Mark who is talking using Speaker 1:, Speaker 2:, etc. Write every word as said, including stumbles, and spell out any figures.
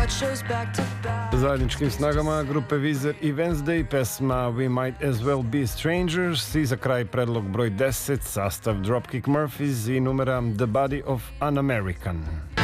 Speaker 1: Zajedničkim snagama grupe Weezer i Wednesday, pesma We Might As Well Be Strangers i za kraj predlog broj deset, sastav Dropkick Murphys i numera The Body of an American.